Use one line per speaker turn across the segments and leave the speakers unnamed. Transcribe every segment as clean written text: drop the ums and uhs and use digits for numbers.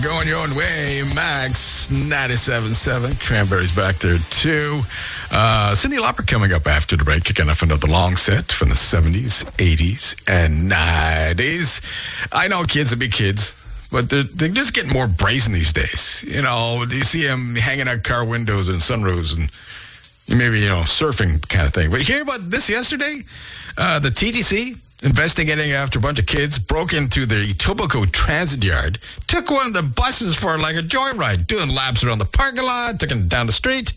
Going your own way, Max 97.7. Cranberries back there, too. Cyndi Lauper coming up after the break, kicking off another long set from the 70s, 80s, and 90s. I know kids will be kids, but they're just getting more brazen these days. You know, you see them hanging out car windows and sunroofs and maybe, surfing kind of thing. But you hear about this yesterday? The TTC investigating after a bunch of kids broke into the Etobicoke Transit Yard, took one of the buses for like a joyride, doing laps around the parking lot, took it down the street.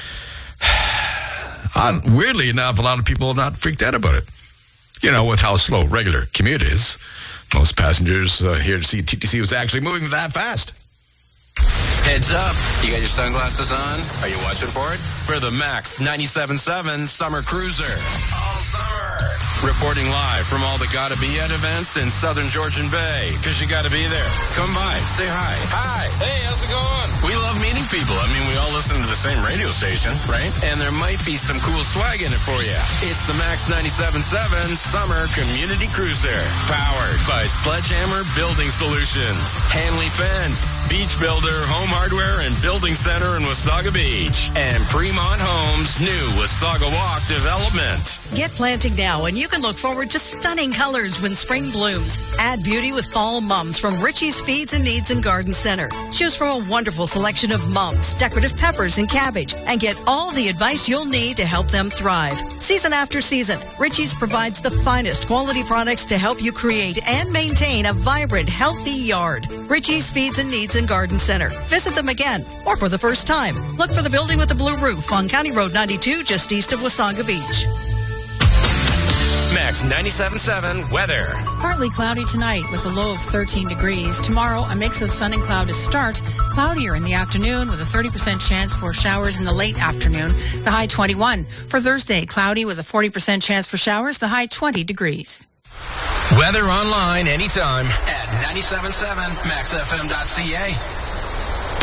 Weirdly enough, a lot of people are not freaked out about it. With how slow regular commute is. Most passengers here to see TTC was actually moving that fast.
Heads up. You got your sunglasses on? Are you watching for it? For the Max 97.7 Summer Cruiser. All summer. Reporting live from all the Gotta Be At events in Southern Georgian Bay. Because you gotta be there. Come by. Say hi. Hi. Hey, how's it going? We love meeting people. I mean, we all listen to the same radio station, right? And there might be some cool swag in it for you. It's the Max 97.7 Summer Community Cruiser. Powered by Sledgehammer Building Solutions. Hanley Fence. Beach Builder, Home Hardware, and Building Center in Wasaga Beach. And Fremont Homes' new Wasaga Walk development.
Get planting now, and you can look forward to stunning colors when spring blooms. Add beauty with fall mums from Richie's Feeds and Needs and Garden Center. Choose from a wonderful selection of mums, decorative peppers, and cabbage, and get all the advice you'll need to help them thrive. Season after season, Richie's provides the finest quality products to help you create and maintain a vibrant, healthy yard. Richie's Feeds and Needs and Garden Center. Visit them again, or for the first time. Look for the building with the blue roof on County Road 92, just east of Wasaga Beach.
Max 97.7 weather.
Partly cloudy tonight with a low of 13 degrees. Tomorrow, a mix of sun and cloud to start. Cloudier in the afternoon with a 30% chance for showers in the late afternoon. The high 21. For Thursday, cloudy with a 40% chance for showers. The high 20 degrees.
Weather online anytime at 97.7maxfm.ca.